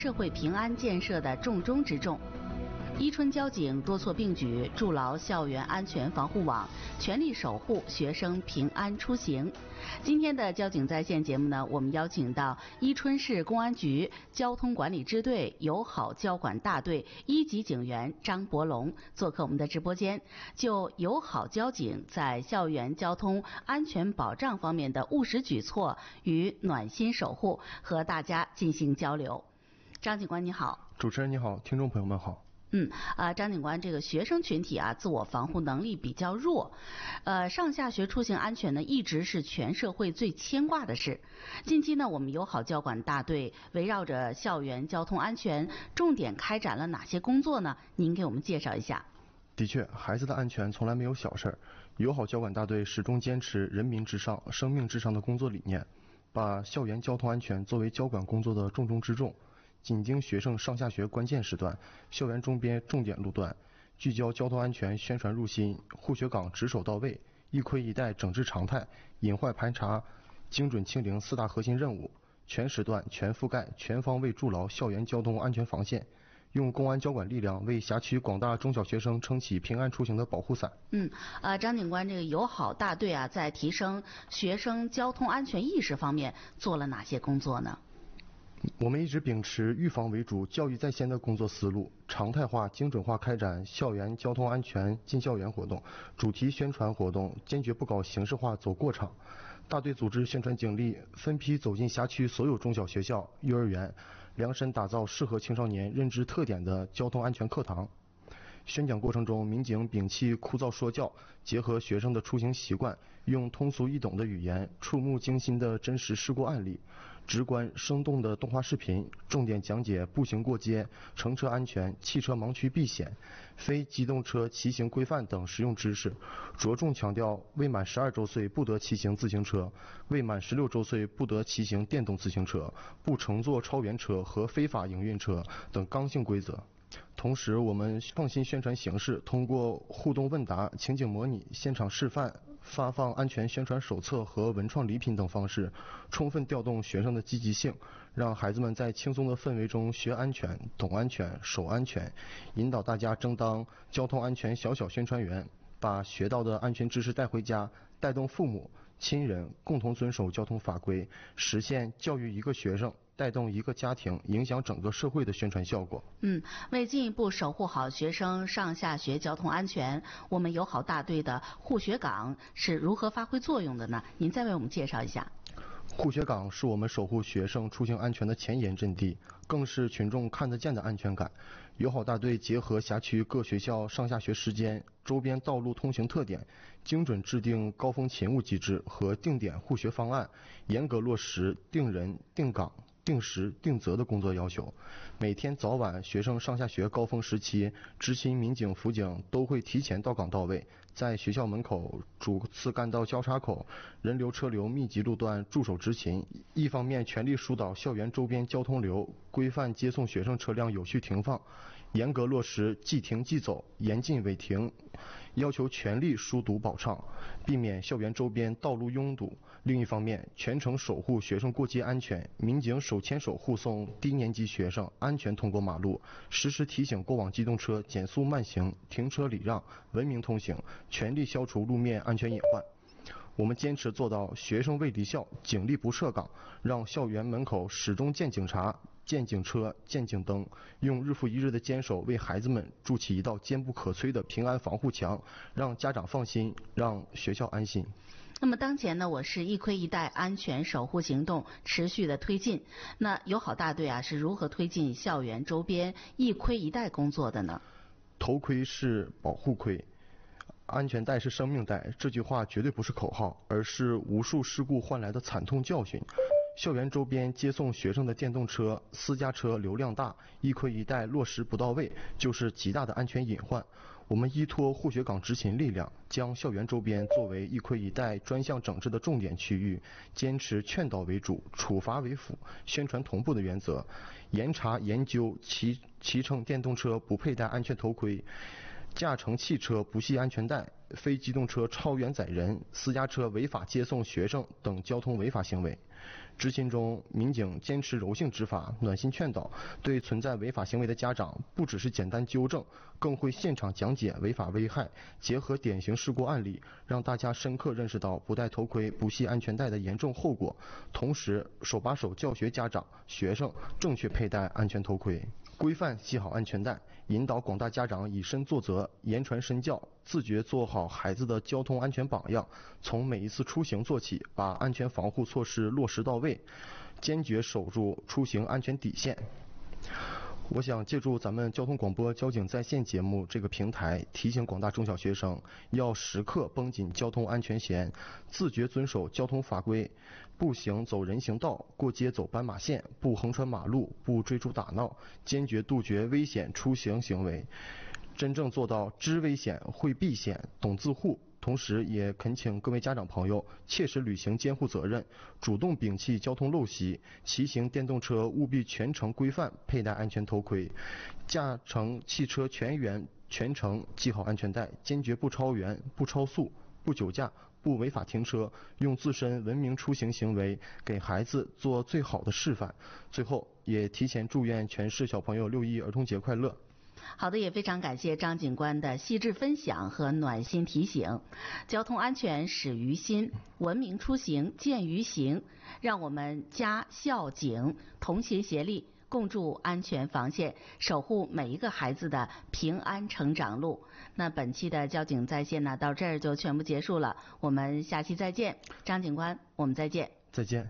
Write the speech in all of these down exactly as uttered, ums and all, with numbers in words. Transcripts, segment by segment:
社会平安建设的重中之重。伊春交警多措并举，筑牢校园安全防护网，全力守护学生平安出行。今天的交警在线节目呢，我们邀请到伊春市公安局交通管理支队友好交管大队一级警员张博龙做客我们的直播间，就友好交警在校园交通安全保障方面的务实举措与暖心守护和大家进行交流。张警官你好。 主持人你好，听众朋友们好。 嗯啊、呃，张警官，这个学生群体啊，自我防护能力比较弱，呃，上下学出行安全呢，一直是全社会最牵挂的事。近期呢，我们友好交管大队围绕着校园交通安全，重点开展了哪些工作呢？您给我们介绍一下。 的确，孩子的安全从来没有小事儿。友好交管大队始终坚持人民至上、生命至上的工作理念，把校园交通安全作为交管工作的重中之重。紧盯学生上下学关键时段，校园周边重点路段，聚焦交通安全宣传入心，护学岗值守到位，一盔一带整治常态，隐患排查，精准清零四大核心任务，全时段全覆盖全方位筑牢校园交通安全防线，用公安交管力量为辖区广大中小学生撑起平安出行的保护伞。 嗯，呃，张警官，这个友好大队啊，在提升学生交通安全意识方面做了哪些工作呢？ 我们一直秉持预防为主、教育在先的工作思路，常态化、精准化开展校园交通安全进校园活动、主题宣传活动，坚决不搞形式化走过场。大队组织宣传警力分批走进辖区所有中小学校、幼儿园，量身打造适合青少年认知特点的交通安全课堂。宣讲过程中，民警摒弃枯燥说教，结合学生的出行习惯，用通俗易懂的语言、触目惊心的真实事故案例、直观生动的动画视频，重点讲解步行过街、乘车安全、汽车盲区避险、非机动车骑行规范等实用知识，着重强调未满十二周岁不得骑行自行车，未满十六周岁不得骑行电动自行车，不乘坐超员车和非法营运车等刚性规则。同时，我们创新宣传形式，通过互动问答、情景模拟、现场示范、发放安全宣传手册和文创礼品等方式，充分调动学生的积极性，让孩子们在轻松的氛围中学安全、懂安全、守安全，引导大家争当交通安全小小宣传员，把学到的安全知识带回家，带动父母、亲人共同遵守交通法规，实现教育一个学生带动一个家庭，影响整个社会的宣传效果。 嗯，为进一步守护好学生上下学交通安全，我们友好大队的护学岗是如何发挥作用的呢？您再为我们介绍一下。 护学岗是我们守护学生出行安全的前沿阵地，更是群众看得见的安全感。友好大队结合辖区各学校上下学时间、周边道路通行特点，精准制定高峰勤务机制和定点护学方案，严格落实定人、定岗、定时定责的工作要求。每天早晚学生上下学高峰时期，执勤民警、辅警都会提前到岗到位，在学校门口、主次干道交叉口、人流车流密集路段驻守执勤。一方面全力疏导校园周边交通流，规范接送学生车辆有序停放，严格落实即停即走、严禁违停，要求全力疏堵保畅，避免校园周边道路拥堵。另一方面，全程守护学生过街安全，民警手牵手护送低年级学生安全通过马路，实时提醒过往机动车减速慢行、停车礼让、文明通行，全力消除路面安全隐患。我们坚持做到学生未离校，警力不撤岗，让校园门口始终见警察、见警车、见警灯，用日复一日的坚守为孩子们筑起一道坚不可摧的平安防护墙，让家长放心，让学校安心。 那么当前呢，我市一盔一带安全守护行动持续的推进。那友好大队啊是如何推进校园周边一盔一带工作的呢？ 头盔是保护盔，安全带是生命带，这句话绝对不是口号，而是无数事故换来的惨痛教训。校园周边接送学生的电动车、私家车流量大，一盔一带落实不到位，就是极大的安全隐患。我们依托护学岗执勤力量，将校园周边作为一盔一带专项整治的重点区域，坚持劝导为主、处罚为辅、宣传同步的原则，严查研究骑骑乘电动车不佩戴安全头盔、驾乘汽车不系安全带、非机动车超员载人、私家车违法接送学生等交通违法行为。 执勤中，民警坚持柔性执法、暖心劝导，对存在违法行为的家长，不只是简单纠正，更会现场讲解违法危害，结合典型事故案例，让大家深刻认识到不戴头盔、不系安全带的严重后果，同时手把手教学家长、学生正确佩戴安全头盔，规范系好安全带，引导广大家长以身作则，言传身教，自觉做好孩子的交通安全榜样，从每一次出行做起，把安全防护措施落实到位，坚决守住出行安全底线。我想借助咱们交通广播交警在线节目这个平台，提醒广大中小学生要时刻绷紧交通安全弦，自觉遵守交通法规，步行走人行道，过街走斑马线，不横穿马路，不追逐打闹，坚决杜绝危险出行行为，真正做到知危险、会避险、懂自护。同时也恳请各位家长朋友切实履行监护责任，主动摒弃交通陋习，骑行电动车务必全程规范佩戴安全头盔，驾乘汽车全员全程系好安全带，坚决不超员、不超速、不酒驾、不违法停车，用自身文明出行行为给孩子做最好的示范。最后也提前祝愿全市小朋友六一儿童节快乐。 好的，也非常感谢张警官的细致分享和暖心提醒。交通安全始于心，文明出行见于行，让我们家校警同心协力，共筑安全防线，守护每一个孩子的平安成长路。那本期的交警在线呢，到这儿就全部结束了，我们下期再见。张警官，我们再见。 再见。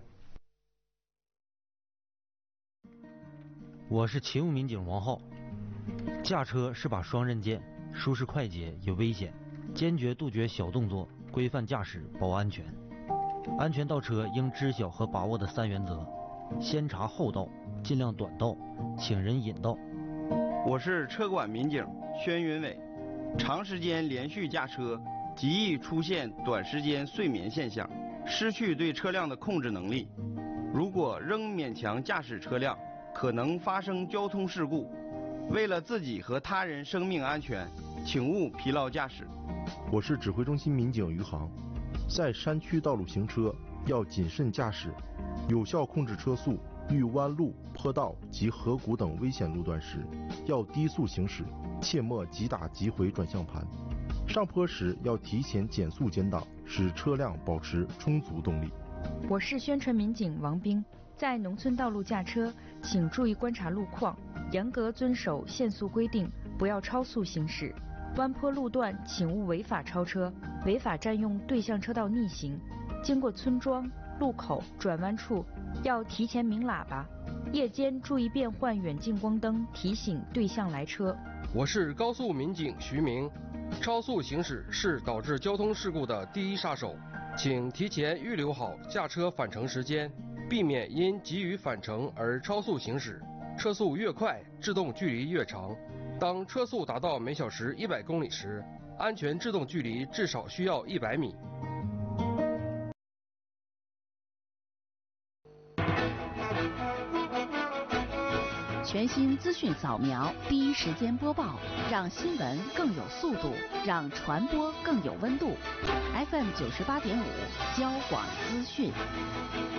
我是勤务民警王浩。驾车是把双刃剑，舒适快捷也危险，坚决杜绝小动作，规范驾驶保安全。安全倒车应知晓和把握的三原则：先查后到，尽量短道，请人引导。 我是车管民警宣云伟。长时间连续驾车，极易出现短时间睡眠现象，失去对车辆的控制能力。如果仍勉强驾驶车辆，可能发生交通事故。为了自己和他人生命安全，请勿疲劳驾驶。 我是指挥中心民警余航。在山区道路行车要谨慎驾驶，有效控制车速。遇弯路、坡道及河谷等危险路段时，要低速行驶，切莫急打急回转向盘。上坡时要提前减速减档，使车辆保持充足动力。 我是宣传民警王兵。在农村道路驾车，请注意观察路况，严格遵守限速规定，不要超速行驶。弯坡路段请勿违法超车，违法占用对向车道逆行。经过村庄、路口、转弯处，要提前鸣喇叭。夜间注意变换远近光灯，提醒对向来车。 我是高速民警徐明。超速行驶是导致交通事故的第一杀手，请提前预留好驾车返程时间。避免因急于返程而超速行驶，车速越快，制动距离越长。当车速达到每小时一百公里时，安全制动距离至少需要一百米。 全新资讯扫描，第一时间播报，让新闻更有速度，让传播更有温度。F M 九十八点五，交广资讯。